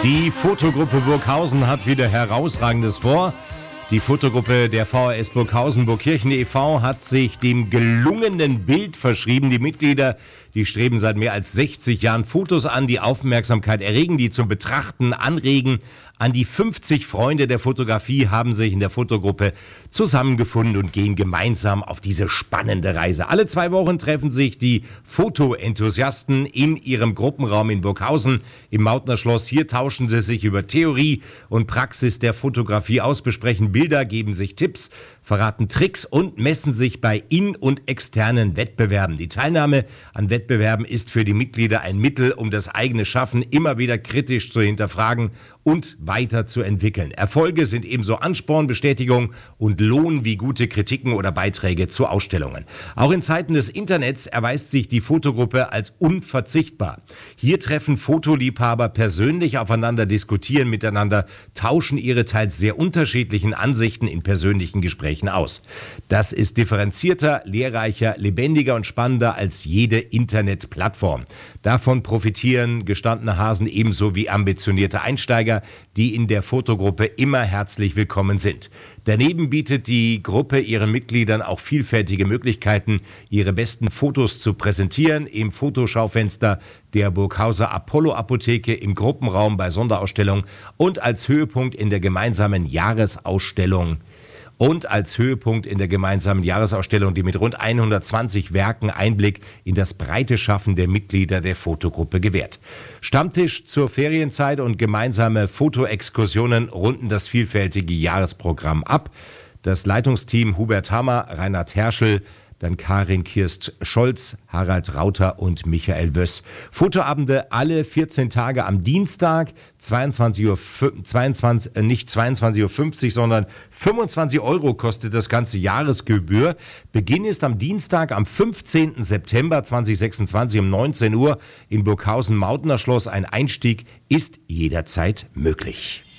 Die Fotogruppe Burghausen hat wieder Herausragendes vor. Die Fotogruppe der VHS Burghausen-Burgkirchen e.V. hat sich dem gelungenen Bild verschrieben. Die Mitglieder, die streben seit mehr als 60 Jahren Fotos an, die Aufmerksamkeit erregen, die zum Betrachten anregen. An die 50 Freunde der Fotografie haben sich in der Fotogruppe zusammengefunden und gehen gemeinsam auf diese spannende Reise. Alle 2 Wochen treffen sich die Fotoenthusiasten in ihrem Gruppenraum in Burghausen im Mautner Schloss. Hier tauschen sie sich über Theorie und Praxis der Fotografie aus, besprechen Bilder, geben sich Tipps, verraten Tricks und messen sich bei in- und externen Wettbewerben. Die Teilnahme an Wettbewerben ist für die Mitglieder ein Mittel, um das eigene Schaffen immer wieder kritisch zu hinterfragen und weiterzuentwickeln. Erfolge sind ebenso Ansporn, Bestätigung und Lohn wie gute Kritiken oder Beiträge zu Ausstellungen. Auch in Zeiten des Internets erweist sich die Fotogruppe als unverzichtbar. Hier treffen Fotoliebhaber persönlich aufeinander, diskutieren miteinander, tauschen ihre teils sehr unterschiedlichen Ansichten in persönlichen Gesprächen aus. Das ist differenzierter, lehrreicher, lebendiger und spannender als jede Internetplattform. Davon profitieren gestandene Hasen ebenso wie ambitionierte Einsteiger, die in der Fotogruppe immer herzlich willkommen sind. Daneben bietet die Gruppe ihren Mitgliedern auch vielfältige Möglichkeiten, ihre besten Fotos zu präsentieren im Fotoschaufenster der Burghauser Apollo-Apotheke, im Gruppenraum bei Sonderausstellungen und als Höhepunkt in der gemeinsamen Jahresausstellung. Die mit rund 120 Werken Einblick in das breite Schaffen der Mitglieder der Fotogruppe gewährt. Stammtisch zur Ferienzeit und gemeinsame Fotoexkursionen runden das vielfältige Jahresprogramm ab. Das Leitungsteam Hubert Hammer, Reinhard Herschel, dann Karin Kirst-Scholz, Harald Rauter und Michael Wöss. Fotoabende alle 14 Tage am Dienstag, nicht 22:50 Uhr, sondern 25 € kostet das ganze Jahresgebühr. Beginn ist am Dienstag, am 15. September 2026 um 19 Uhr im Burghausen-Mautner Schloss. Ein Einstieg ist jederzeit möglich.